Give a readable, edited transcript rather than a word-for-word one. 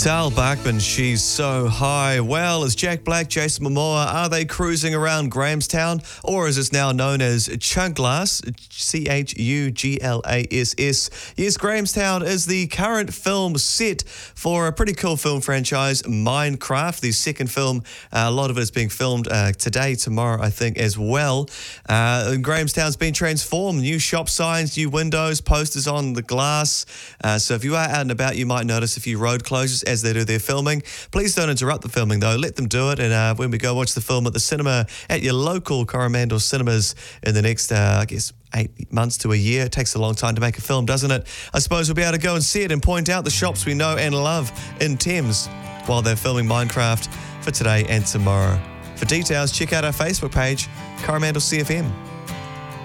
Tal Bachman, She's So High. Well, is Jack Black, Jason Momoa, are they cruising around Grahamstown, or as it's now known as Chuglass, Chuglass? Yes, Grahamstown is the current film set for a pretty cool film franchise, Minecraft. The second film, a lot of it is being filmed today, tomorrow, I think, as well. Grahamstown's been transformed. New shop signs, new windows, posters on the glass. So if you are out and about, you might notice a few road closures as they do their filming. Please don't interrupt the filming, though. Let them do it. And when we go watch the film at the cinema, at your local Coromandel cinemas in the next, 8 months to a year. It takes a long time to make a film, doesn't it? I suppose we'll be able to go and see it and point out the shops we know and love in Thames while they're filming Minecraft for today and tomorrow. For details, check out our Facebook page, Coromandel CFM.